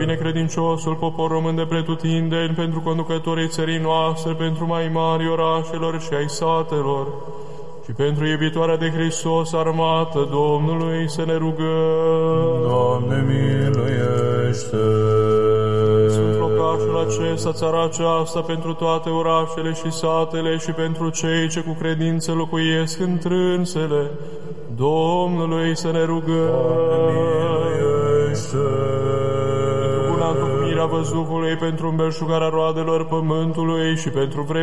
binecredinciosul popor român de pretutindeni, pentru conducătorii țării noastre, pentru mai mari orașelor și ai satelor, și pentru iubitoarea de Hristos armată Domnului să ne rugăm. Doamne, miluiește! Sunt locașul acesta, țara aceasta, pentru toate orașele și satele și pentru cei ce cu credință locuiesc întrânsele, Domnului să ne rugăm. Doamne, miluiește! Pentru buna întocmirea văzuvului, pentru îmbelșugarea roadelor pământului și pentru vremea